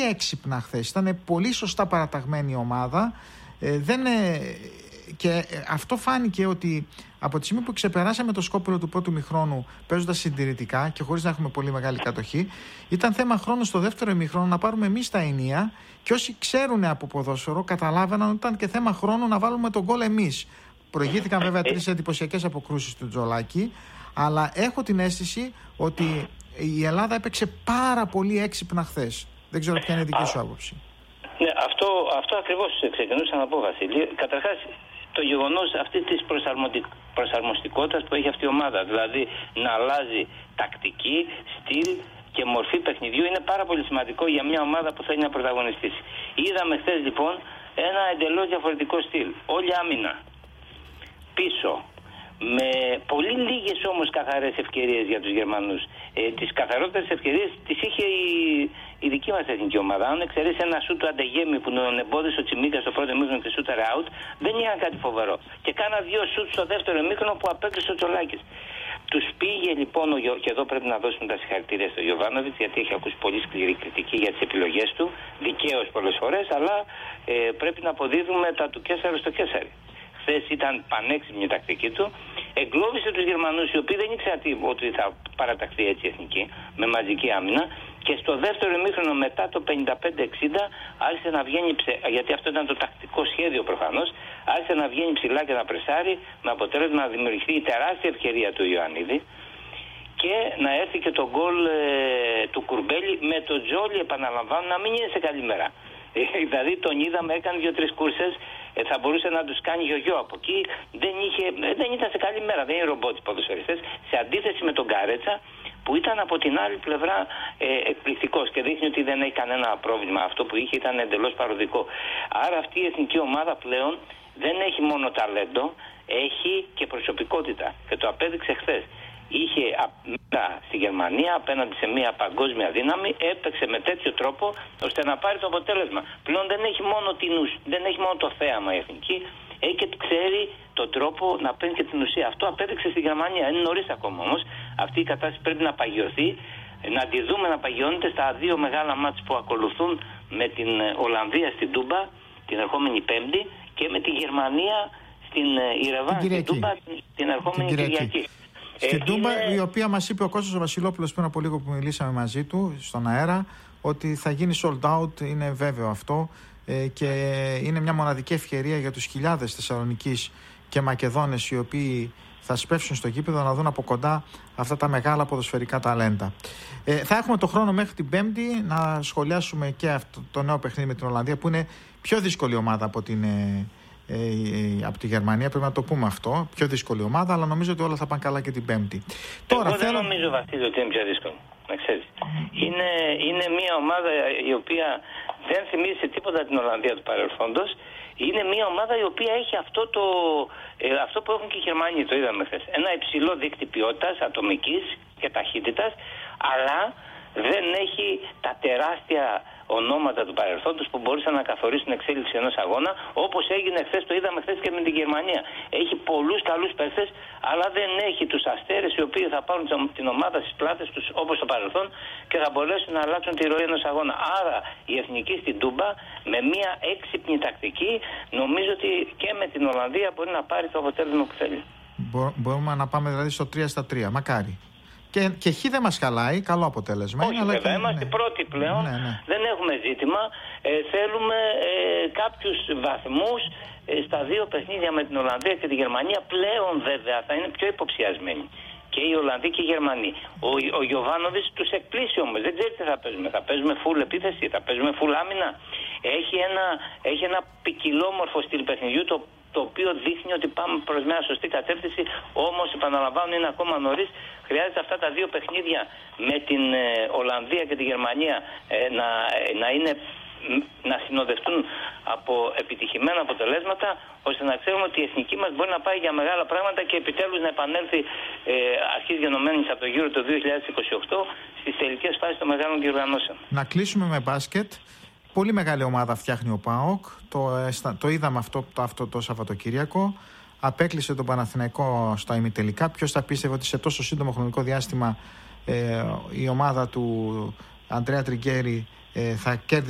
πολύ έξυπνα χθες. Ήταν πολύ σωστά παραταγμένη η ομάδα. Και αυτό φάνηκε ότι από τη στιγμή που ξεπεράσαμε το σκόπελο του πρώτου ημιχρόνου παίζοντας συντηρητικά και χωρίς να έχουμε πολύ μεγάλη κατοχή, ήταν θέμα χρόνου στο δεύτερο ημιχρόνο να πάρουμε εμείς τα ενία, και όσοι ξέρουν από ποδόσφαιρο καταλάβαιναν ότι ήταν και θέμα χρόνου να βάλουμε τον γκολ εμείς. Προηγήθηκαν βέβαια 3 εντυπωσιακές αποκρούσεις του Τζολάκη, αλλά έχω την αίσθηση ότι η Ελλάδα έπαιξε πάρα πολύ έξυπνα χθες. Δεν ξέρω ποια είναι η δική σου άποψη. Ναι, αυτό ακριβώς ξεκινούσα να πω, Βασίλη. Καταρχάς, το γεγονός αυτή της προσαρμοστικότητας που έχει αυτή η ομάδα, δηλαδή να αλλάζει τακτική, στυλ και μορφή παιχνιδιού, είναι πάρα πολύ σημαντικό για μια ομάδα που θέλει να πρωταγωνιστήσει. Είδαμε χθες λοιπόν ένα εντελώς διαφορετικό στυλ. Όλη άμυνα πίσω, με πολύ λίγες όμως καθαρές ευκαιρίες για τους Γερμανούς. Τις καθαρότερες ευκαιρίες τις είχε η δική μας εθνική ομάδα. Αν εξαιρέσει ένα σούτ του Αντεγέμι που τον εμπόδισε ο Τσιμίκας στο πρώτο ημίχρονο και σούταρε out, δεν είχαν κάτι φοβερό. Και κάνα 2 σούτ στο δεύτερο ημίχρονο που απέκλεισε ο Τσολάκης. Τους πήγε λοιπόν, και εδώ πρέπει να δώσουμε τα συγχαρητήρια στο Γιοβάνοβιτς, γιατί έχει ακούσει πολύ σκληρή κριτική για τις επιλογές του, δικαίως πολλές φορές, αλλά πρέπει να αποδίδουμε τα του Κέσσαρου στο Κέσσαρι. Χθες ήταν πανέξυπνη η τακτική του. Εγκλώβησε τους Γερμανούς, οι οποίοι δεν ήξεραν ότι θα παραταχθεί έτσι η εθνική, με μαζική άμυνα. Και στο δεύτερο ημίχρονο, μετά το 55-60, άρχισε να βγαίνει, γιατί αυτό ήταν το τακτικό σχέδιο προφανώς, άρχισε να βγαίνει ψηλά και να πρεσάρει, με αποτέλεσμα να δημιουργηθεί η τεράστια ευκαιρία του Ιωαννίδη και να έρθει και το γκολ του Κουρμπέλη, με τον Τζόλι, επαναλαμβάνω, να μην είναι σε καλή μέρα. Δηλαδή τον είδαμε, έκανε 2-3 κούρσες, θα μπορούσε να τους κάνει γιογιό από εκεί. Δεν ήταν σε καλή μέρα, δεν είναι ρομπότοι ποδοσφαιριστές. Σε αντίθεση με τον Καρέτσα, που ήταν από την άλλη πλευρά εκπληκτικός και δείχνει ότι δεν έχει κανένα πρόβλημα. Αυτό που είχε ήταν εντελώς παροδικό. Άρα αυτή η εθνική ομάδα πλέον δεν έχει μόνο ταλέντο, έχει και προσωπικότητα. Και το απέδειξε χθες. Είχε στη Γερμανία απέναντι σε μια παγκόσμια δύναμη, έπαιξε με τέτοιο τρόπο ώστε να πάρει το αποτέλεσμα. Πλέον δεν έχει μόνο το θέαμα η εθνική, έχει και ξέρει τον τρόπο να παίρνει και την ουσία. Αυτό απέδειξε στη Γερμανία. Είναι νωρίς ακόμα όμως. Αυτή η κατάσταση πρέπει να παγιωθεί, να τη δούμε να παγιώνεται στα 2 μεγάλα μάτς που ακολουθούν, με την Ολλανδία στην Τούμπα την ερχόμενη Πέμπτη και με τη Γερμανία στην Ιρεβάν στην Τούμπα την ερχόμενη Κυριακή. Στην Τούμπα, η οποία μας είπε ο Κώστας Βασιλόπουλος πριν από λίγο που μιλήσαμε μαζί του στον αέρα, ότι θα γίνει sold out, είναι βέβαιο αυτό, και είναι μια μοναδική ευκαιρία για τους χιλιάδες Θεσσαλονικής και Μακεδόνες οι οποίοι θα σπεύσουν στο γήπεδο να δουν από κοντά αυτά τα μεγάλα ποδοσφαιρικά ταλέντα. Θα έχουμε το χρόνο μέχρι την Πέμπτη να σχολιάσουμε και αυτό το νέο παιχνίδι με την Ολλανδία, που είναι πιο δύσκολη ομάδα από τη Γερμανία, πρέπει να το πούμε αυτό. Πιο δύσκολη ομάδα, αλλά νομίζω ότι όλα θα πάνε καλά και την Πέμπτη. Εγώ δεν νομίζω, Βασίλη, ότι είναι πιο δύσκολο. Να ξέρεις. Είναι μια ομάδα η οποία δεν θυμίζει τίποτα την Ολλανδία του παρελθόντος. Είναι μια ομάδα η οποία έχει αυτό που έχουν και οι Γερμανοί, το είδαμε χθες. Ένα υψηλό δείκτη ποιότητας, ατομικής και ταχύτητας, αλλά δεν έχει τα τεράστια ονόματα του παρελθόντος που μπορούσαν να καθορίσουν την εξέλιξη ενός αγώνα, όπως έγινε χθες, το είδαμε χθες και με την Γερμανία. Έχει πολλούς καλούς παίκτες, αλλά δεν έχει τους αστέρες οι οποίοι θα πάρουν την ομάδα στις πλάτες τους όπως το παρελθόν και θα μπορέσουν να αλλάξουν τη ροή ενός αγώνα. Άρα η εθνική στην Τούμπα, με μια έξυπνη τακτική, νομίζω ότι και με την Ολλανδία μπορεί να πάρει το αποτέλεσμα που θέλει. Μπορούμε να πάμε δηλαδή στο 3-3, μακάρι. Και χ δεν μας χαλάει, καλό αποτέλεσμα. Όχι, αλλά βέβαια, είμαστε πρώτοι πλέον, δεν έχουμε ζήτημα. Θέλουμε κάποιους βαθμούς στα 2 παιχνίδια με την Ολλανδία και τη Γερμανία. Πλέον βέβαια θα είναι πιο υποψιασμένοι και οι Ολλανδοί και οι Γερμανοί. Ο Γιοβάνοβιτς τους εκπλήσει όμως, δεν ξέρει τι θα παίζουμε. Θα παίζουμε full επίθεση, θα παίζουμε full άμυνα. Έχει ένα ποικιλόμορφο στυλ παιχνιδιού, το οποίο δείχνει ότι πάμε προς μια σωστή κατεύθυνση. Όμως, επαναλαμβάνω, είναι ακόμα νωρίς. Χρειάζεται αυτά τα 2 παιχνίδια με την Ολλανδία και τη Γερμανία να συνοδευτούν από επιτυχημένα αποτελέσματα, ώστε να ξέρουμε ότι η εθνική μας μπορεί να πάει για μεγάλα πράγματα και επιτέλους να επανέλθει αρχής γενομένης από το Euro το 2028 στις τελικές φάσεις των μεγάλων διοργανώσεων. Να κλείσουμε με μπάσκετ. Πολύ μεγάλη ομάδα φτιάχνει ο ΠΑΟΚ. Το είδαμε αυτό το Σαββατοκύριακο. Απέκλεισε τον Παναθηναϊκό στα ημιτελικά. Ποιος θα πίστευε ότι σε τόσο σύντομο χρονικό διάστημα η ομάδα του Αντρέα Τριγκέρι θα κέρδισε